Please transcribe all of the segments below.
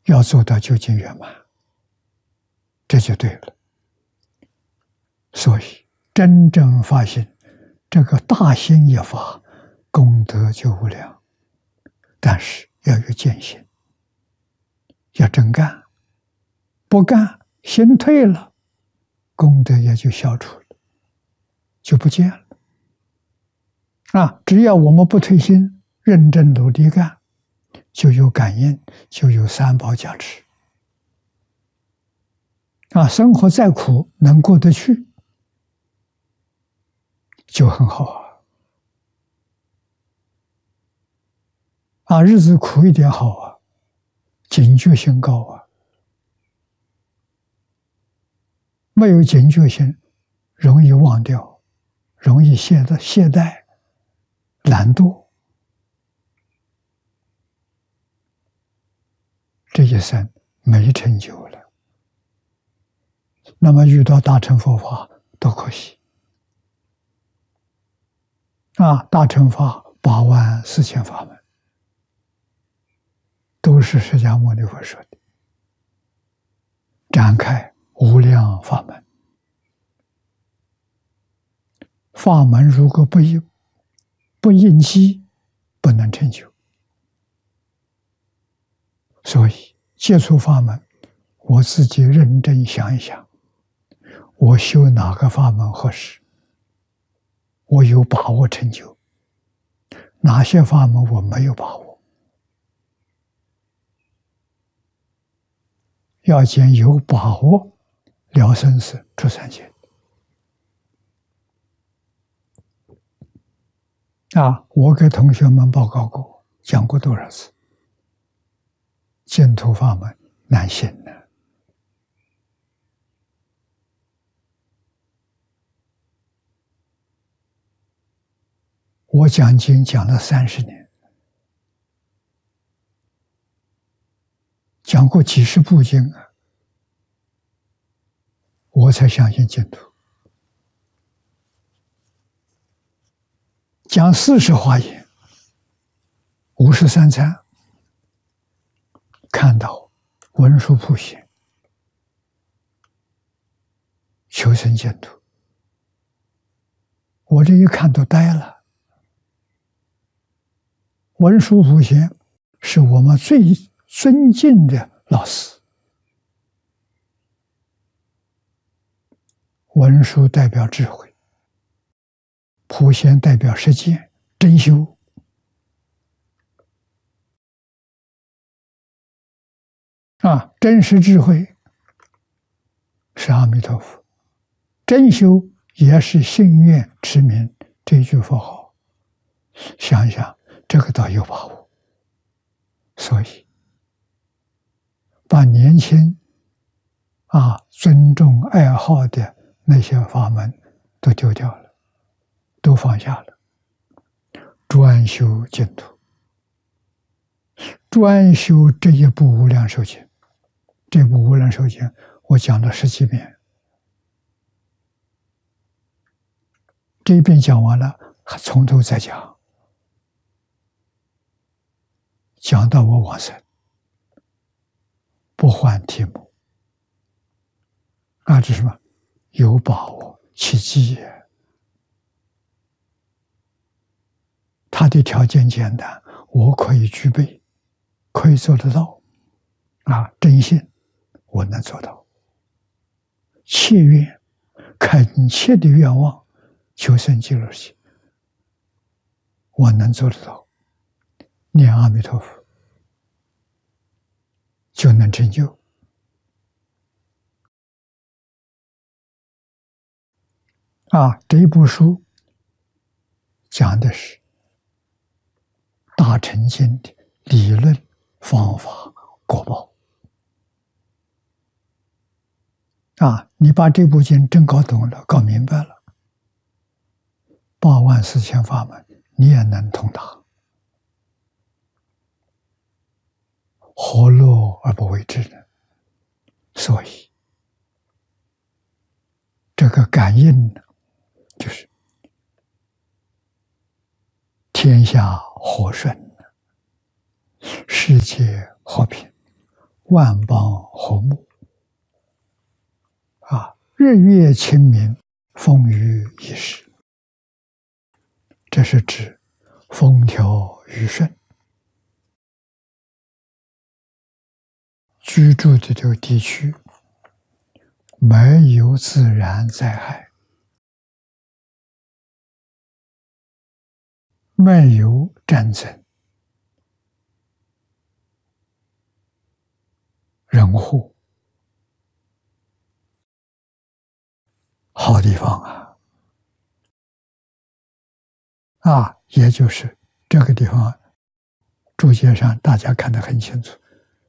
要做到究竟圆满，这就对了。所以真正发现这个大心一发，功德就无量，但是要有见心，要真干，不干心退了，功德也就消除了，就不见了。只要我们不退心，认真努力干，就有感应，就有三宝加持。生活再苦能过得去，就很好日子苦一点好警觉性高没有警觉性，容易忘掉，容易懈怠、懒惰，这一生没成就了。那么遇到大乘佛法多可惜大乘法84000法门，都是释迦牟尼佛说的，展开无量法门。法门如果不应机，不能成就。所以接触法门，我自己认真想一想，我修哪个法门合适，我有把握成就，哪些法门我没有把握。要见有把握了生死出三界我给同学们报告过，讲过多少次，净土法门难行呢。我讲经讲了30年，讲过几十部经我才相信净土。讲40华严、53参，看到文殊普贤求生净土，我这一看都呆了。文殊普贤是我们最尊敬的老师，文殊代表智慧，普贤代表实践真修。真实智慧是阿弥陀佛，真修也是信愿持名这一句佛号。想一想，这个倒有把握。所以把年轻尊重爱好的那些法门都丢掉了，都放下了，专修净土，专修这一部无量寿经。这部无量寿经我讲了10几遍，这一遍讲完了，从头再讲，讲到我往生，不换题目。这是什么？有把握，奇迹也。他的条件简单，我可以具备，可以做得到。真信我能做到，切愿恳切的愿望求生极乐世界，我能做得到，念阿弥陀佛就能成就。这一部书讲的是大乘经的理论、方法、果报。你把这部经真搞懂了，搞明白了，84000法门你也能通达，何乐而不为之呢？所以这个感应呢，就是天下和顺，世界和平， 万邦和睦。日月清明，风雨一时。这是指风调雨顺，居住的这个地区没有自然灾害，没有战争、人祸，好地方也就是这个地方，注解上大家看得很清楚，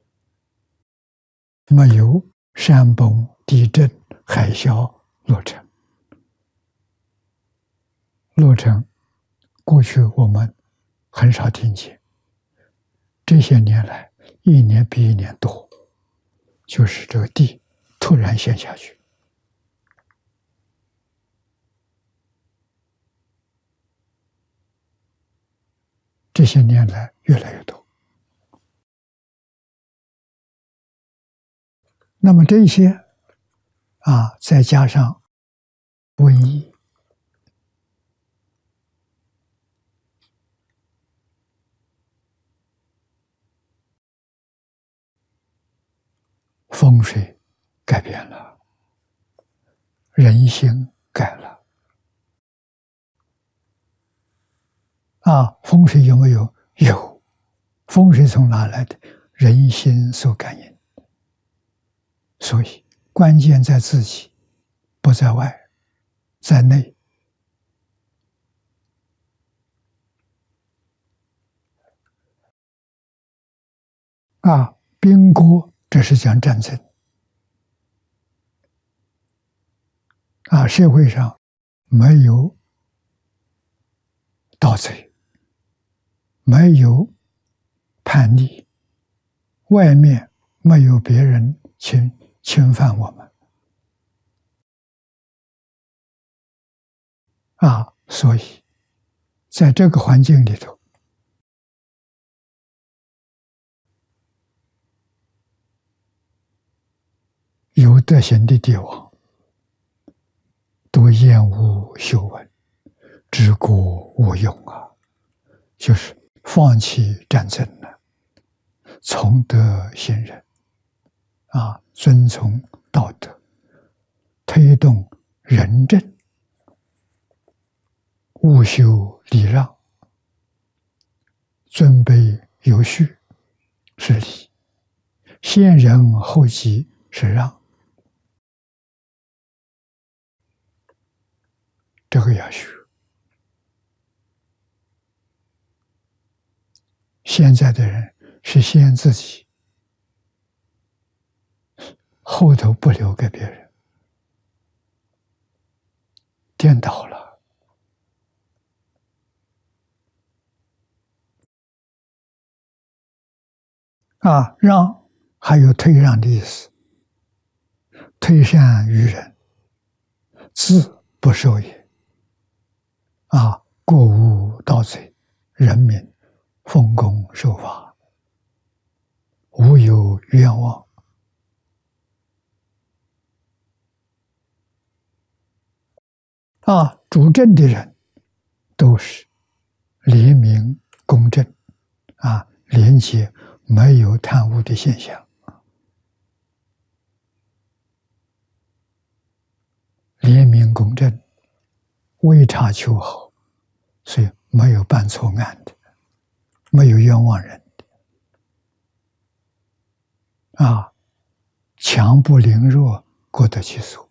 没有山崩、地震、海啸、落成。落成，过去我们很少听见，这些年来一年比一年多，就是这个地突然陷下去。这些年来越来越多。那么这些再加上瘟疫，风水改变了，人心改了。风水有没有？有。风水从哪来的？人心所感应。所以关键在自己，不在外，在内。兵国，这是讲战争。社会上没有盗贼，没有叛逆，外面没有别人侵犯我们。所以在这个环境里头，有德行的帝王都厌恶修文，治国无用就是放弃战争了，从德行仁遵从道德，推动仁政，务修礼让，尊卑有序是礼，先仁后己是让。这个要学。现在的人是先自己，后头不留给别人，颠倒了。让还有退让的意思，退善于人，自不受也。过无盗贼，人民奉公守法，无有冤枉。主政的人都是廉明公正廉洁，没有贪污的现象。廉明公正，为差求好，所以没有办错案的，没有冤枉人的。强不凌弱，各得其所。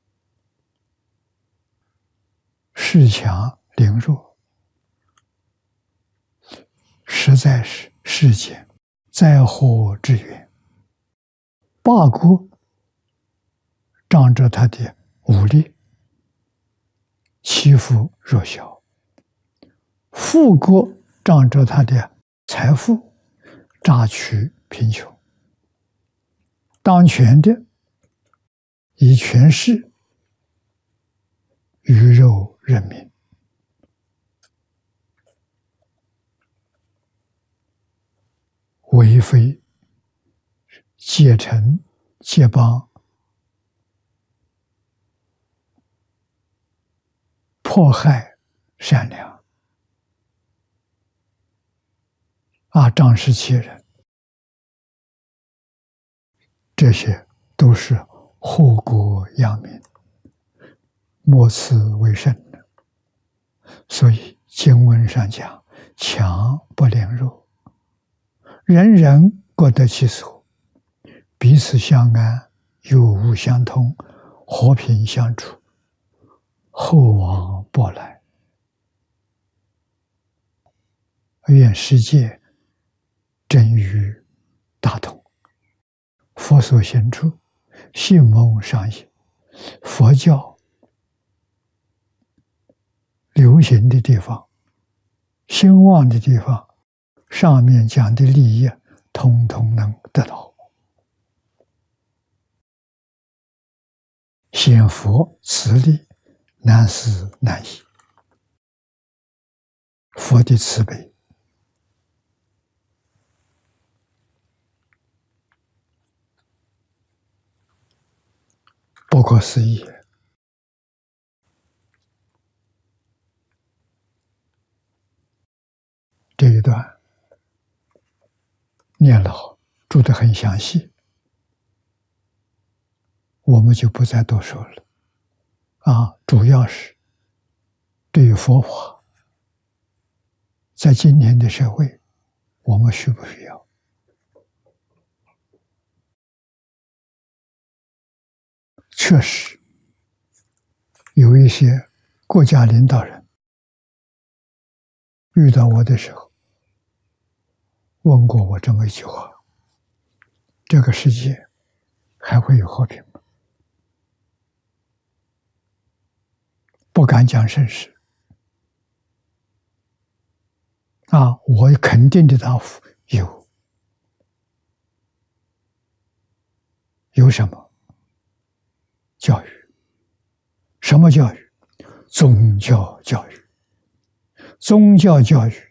恃强凌弱，实在是世间灾祸之源。霸国仗着他的武力欺负弱小，富国仗着他的财富榨取贫穷，当权的以权势鱼肉人民。为非结成结帮，迫害善良，仗势欺人，这些都是祸国殃民，莫此为甚的。所以经文上讲，强不凌弱，人人各得其所，彼此相安，有无相通，和平相处，厚往薄来。愿世界真于大同，佛所行处，信蒙上也。佛教流行的地方，兴旺的地方，上面讲的利益统统能得到。显佛慈力，难思难议。佛的慈悲不可思议。这一段念老注得很详细，我们就不再多说了。主要是对于佛法，在今天的社会，我们需不需要？确实，有一些国家领导人遇到我的时候，问过我这么一句话：这个世界还会有和平吗？不敢讲甚实。我肯定的答复有。有什么？教育。什么教育？宗教教育。宗教教育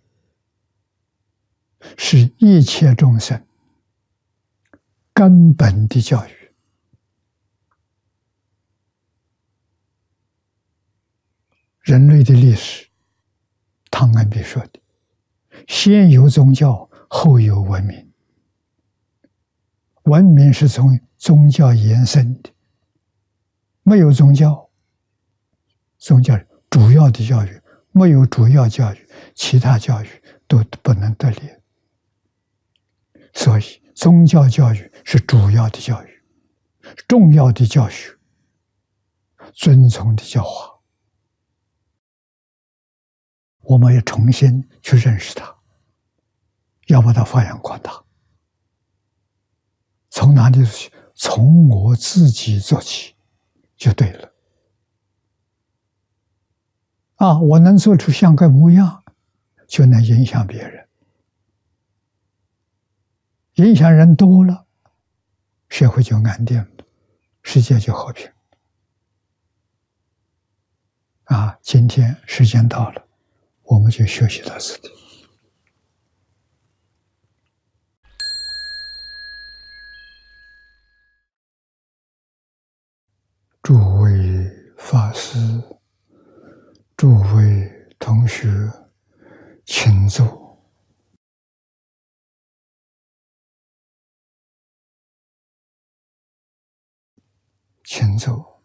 是一切众生根本的教育。人类的历史，汤恩比说的，先有宗教，后有文明。文明是从宗教延伸的，没有宗教，宗教主要的教育，没有主要教育，其他教育都不能得力。所以宗教教育是主要的教育，重要的教学，遵从的教化。我们要重新去认识它，要把它发扬光大。从哪里做起？从我自己做起就对了。我能做出像个模样，就能影响别人。影响人多了，社会就安定了，世界就和平。今天时间到了，我们就学习到此地。诸位法师，诸位同学，请坐。请坐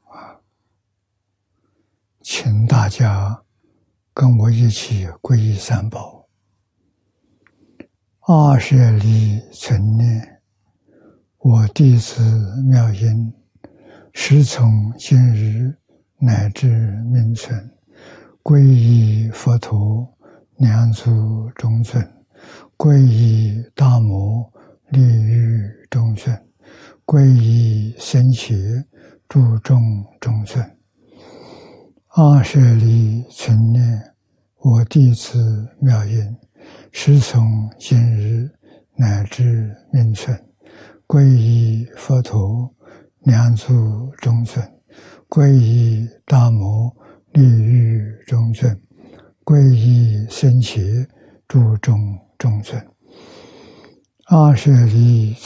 请大家跟我一起皈依三宝。20里存念，我弟子妙音，时从今日乃至命存，皈依佛陀，两足中尊；皈依大摩，利欲中尊；皈依僧伽，注重中尊。20里存念，我弟子妙音，时从今日乃至命存，皈依佛陀，两足中尊；皈依大摩，利欲中尊；皈依僧伽，注重中尊。20里